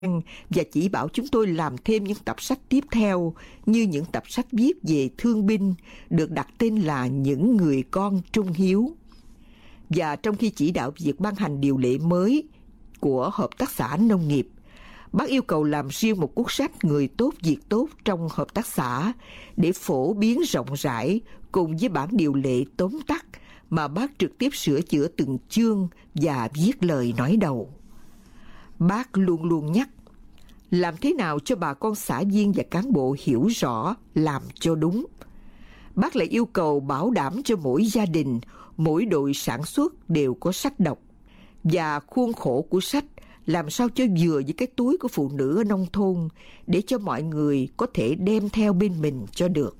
và chỉ bảo chúng tôi làm thêm những tập sách tiếp theo, như những tập sách viết về thương binh, được đặt tên là Những Người Con Trung Hiếu. Và trong khi chỉ đạo việc ban hành điều lệ mới của Hợp tác xã Nông nghiệp, bác yêu cầu làm riêng một cuốn sách Người tốt việc tốt trong hợp tác xã để phổ biến rộng rãi cùng với bản điều lệ tóm tắt mà bác trực tiếp sửa chữa từng chương và viết lời nói đầu. Bác luôn luôn nhắc, làm thế nào cho bà con xã viên và cán bộ hiểu rõ, làm cho đúng. Bác lại yêu cầu bảo đảm cho mỗi gia đình, mỗi đội sản xuất đều có sách đọc, và khuôn khổ của sách làm sao cho vừa với cái túi của phụ nữ ở nông thôn, để cho mọi người có thể đem theo bên mình cho được.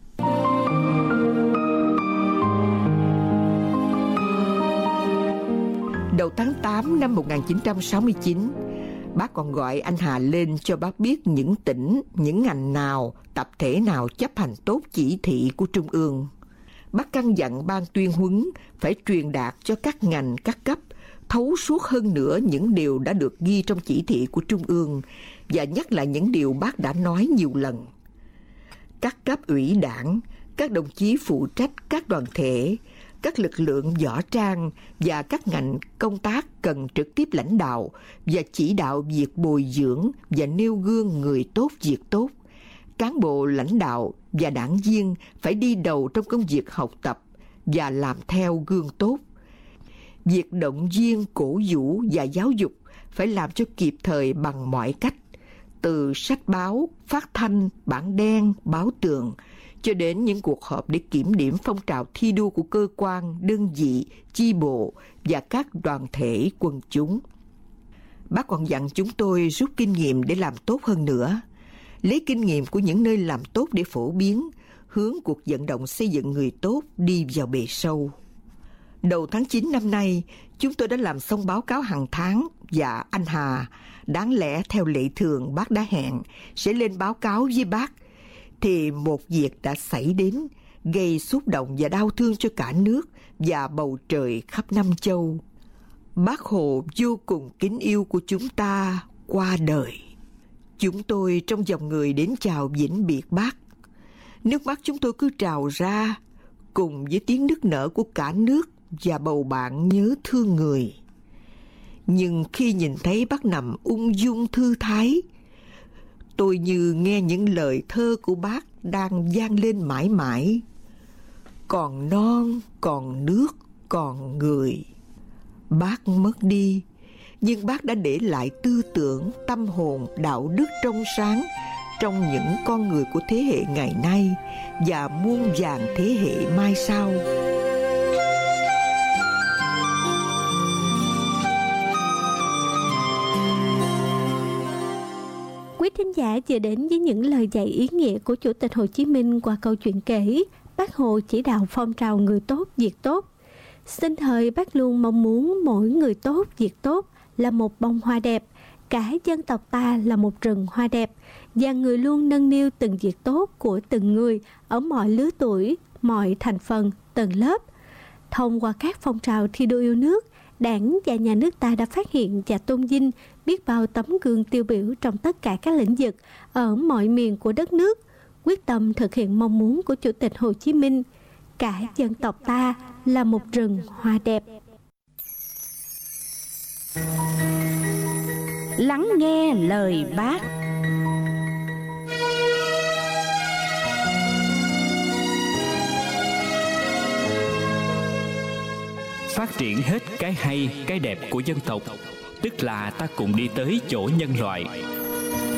Đầu tháng 8 năm 1969, bác còn gọi anh Hà lên cho bác biết những tỉnh, những ngành nào, tập thể nào chấp hành tốt chỉ thị của Trung ương. Bác căn dặn ban tuyên huấn phải truyền đạt cho các ngành, các cấp thấu suốt hơn nữa những điều đã được ghi trong chỉ thị của Trung ương, và nhắc lại những điều bác đã nói nhiều lần. Các cấp ủy đảng, các đồng chí phụ trách các đoàn thể, các lực lượng võ trang và các ngành công tác cần trực tiếp lãnh đạo và chỉ đạo việc bồi dưỡng và nêu gương người tốt việc tốt. Cán bộ lãnh đạo và đảng viên phải đi đầu trong công việc học tập và làm theo gương tốt. Việc động viên, cổ vũ và giáo dục phải làm cho kịp thời bằng mọi cách, từ sách báo, phát thanh, bảng đen, báo tường, cho đến những cuộc họp để kiểm điểm phong trào thi đua của cơ quan, đơn vị, chi bộ và các đoàn thể quần chúng. Bác còn dặn chúng tôi rút kinh nghiệm để làm tốt hơn nữa, lấy kinh nghiệm của những nơi làm tốt để phổ biến, hướng cuộc vận động xây dựng người tốt đi vào bề sâu. Đầu tháng 9 năm nay, chúng tôi đã làm xong báo cáo hàng tháng, và anh Hà, đáng lẽ theo lệ thường bác đã hẹn sẽ lên báo cáo với bác, thì một việc đã xảy đến, gây xúc động và đau thương cho cả nước và bầu trời khắp năm châu. Bác Hồ vô cùng kính yêu của chúng ta qua đời. Chúng tôi trong dòng người đến chào vĩnh biệt bác. Nước mắt chúng tôi cứ trào ra, cùng với tiếng nức nở của cả nước và bầu bạn nhớ thương người. Nhưng khi nhìn thấy bác nằm ung dung thư thái, tôi như nghe những lời thơ của bác đang vang lên mãi mãi. Còn non, còn nước, còn người. Bác mất đi, nhưng bác đã để lại tư tưởng, tâm hồn, đạo đức trong sáng trong những con người của thế hệ ngày nay và muôn vàn thế hệ mai sau. Quý thính giả vừa đến với những lời dạy ý nghĩa của Chủ tịch Hồ Chí Minh qua câu chuyện kể Bác Hồ chỉ đạo phong trào người tốt, việc tốt. Sinh thời bác luôn mong muốn mỗi người tốt, việc tốt là một bông hoa đẹp, cả dân tộc ta là một rừng hoa đẹp, và người luôn nâng niu từng việc tốt của từng người ở mọi lứa tuổi, mọi thành phần, tầng lớp. Thông qua các phong trào thi đua yêu nước, Đảng và Nhà nước ta đã phát hiện và tôn vinh biết bao tấm gương tiêu biểu trong tất cả các lĩnh vực ở mọi miền của đất nước, quyết tâm thực hiện mong muốn của Chủ tịch Hồ Chí Minh, cả dân tộc ta là một rừng hoa đẹp. Lắng nghe lời Bác. Phát triển hết cái hay, cái đẹp của dân tộc, tức là ta cùng đi tới chỗ nhân loại.